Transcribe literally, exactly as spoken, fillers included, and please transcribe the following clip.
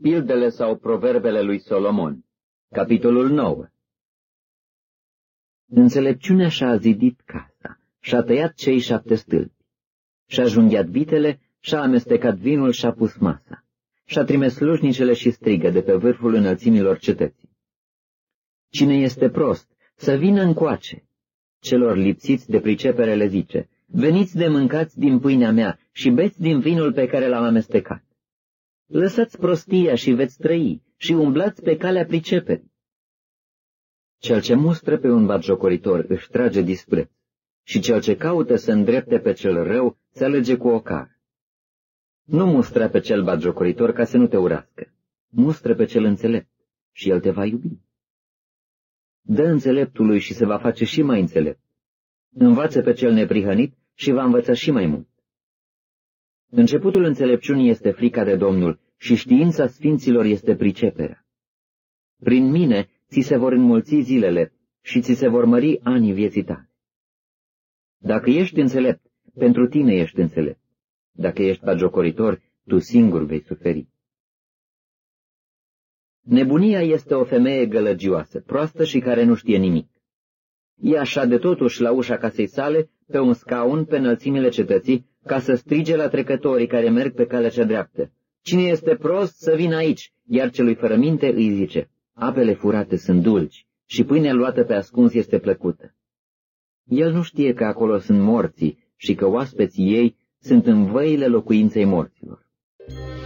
Pildele sau proverbele lui Solomon. Capitolul nouă. Înțelepciunea și-a zidit casa, și-a tăiat cei șapte stâlpi, și-a junghiat vitele, și-a amestecat vinul și-a pus masa, și-a trimis slujnicele și strigă de pe vârful înălțimilor cetății. Cine este prost, să vină încoace. Celor lipsiți de pricepere le zice, veniți de mâncați din pâinea mea și beți din vinul pe care l-am amestecat. Lăsați prostia și veți trăi și umblați pe calea priceperii. Cel ce mustră pe un batjocoritor își trage dispreț și cel ce caută să îndrepte pe cel rău se alege cu ocar. Nu mustra pe cel batjocoritor ca să nu te urască, mustră pe cel înțelept și el te va iubi. Dă înțeleptului și se va face și mai înțelept. Învață pe cel neprihănit și va învăța și mai mult. Începutul înțelepciunii este frica de Domnul și știința sfinților este priceperea. Prin mine ți se vor înmulți zilele și ți se vor mări anii vieții tale. Dacă ești înțelept, pentru tine ești înțelept. Dacă ești batjocoritor, tu singur vei suferi. Nebunia este o femeie gălăgioasă, proastă și care nu știe nimic. E așa de totuși la ușa casei sale, pe un scaun, pe înălțimile cetății, ca să strige la trecătorii care merg pe calea cea dreaptă. Cine este prost să vină aici, iar celui fără minte îi zice, apele furate sunt dulci și pâinea luată pe ascuns este plăcută. El nu știe că acolo sunt morții și că oaspeții ei sunt în văile locuinței morților.